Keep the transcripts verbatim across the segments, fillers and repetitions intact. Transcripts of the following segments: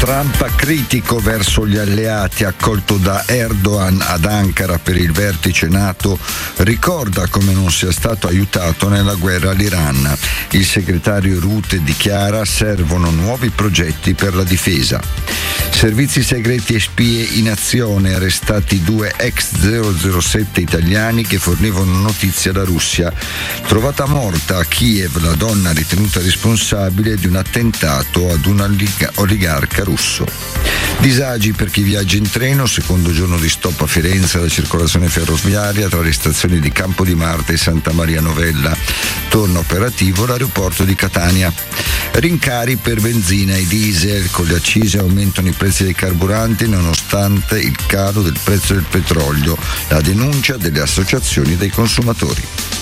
Trump critico verso gli alleati, accolto da Erdogan ad Ankara per il vertice NATO, ricorda come non sia stato aiutato nella guerra all'Iran. Il segretario Rutte dichiara: servono nuovi progetti per la difesa. Servizi segreti e spie in azione, arrestati due ex zero zero sette italiani che fornivano notizie alla Russia. Trovata morta a Kiev la donna ritenuta responsabile di un attentato ad un oligarca russo. Disagi per chi viaggia in treno, secondo giorno di stop a Firenze alla circolazione ferroviaria tra le stazioni di Campo di Marte e Santa Maria Novella. Torna operativo l'aeroporto di Catania. Rincari per benzina e diesel, con le accise aumentano i prezzi dei carburanti nonostante il calo del prezzo del petrolio. La denuncia delle associazioni dei consumatori.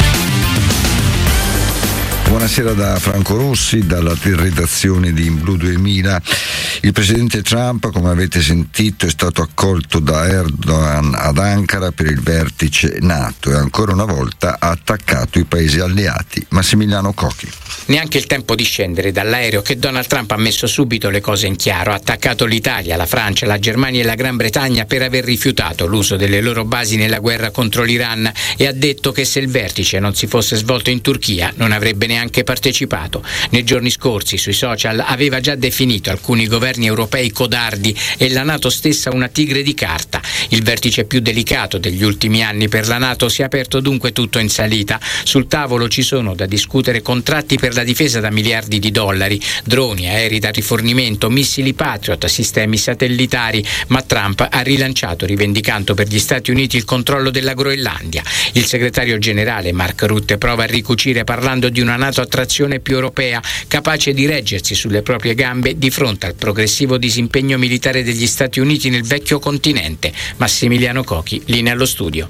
Buonasera da Franco Rossi, dalla redazione di In Blu duemila. Il presidente Trump, come avete sentito, è stato accolto da Erdogan ad Ankara per il vertice NATO e ancora una volta ha attaccato i paesi alleati. Massimiliano Cocchi. Neanche il tempo di scendere dall'aereo che Donald Trump ha messo subito le cose in chiaro. Ha attaccato l'Italia, la Francia, la Germania e la Gran Bretagna per aver rifiutato l'uso delle loro basi nella guerra contro l'Iran e ha detto che se il vertice non si fosse svolto in Turchia non avrebbe neanche partecipato. Nei giorni scorsi sui social aveva già definito alcuni governi europei codardi e la NATO stessa una tigre di carta. Il vertice più delicato degli ultimi anni per la NATO si è aperto dunque tutto in salita. Sul tavolo ci sono da discutere contratti per la difesa da miliardi di dollari, droni, aerei da rifornimento, missili Patriot, sistemi satellitari, ma Trump ha rilanciato rivendicando per gli Stati Uniti il controllo della Groenlandia. Il segretario generale Mark Rutte prova a ricucire parlando di una NATO a trazione più europea, capace di reggersi sulle proprie gambe di fronte al progressivo disimpegno militare degli Stati Uniti nel vecchio continente. Massimiliano Cocchi, linea allo studio.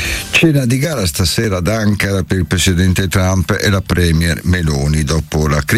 Cena di gala stasera ad Ankara per il presidente Trump e la premier Meloni dopo la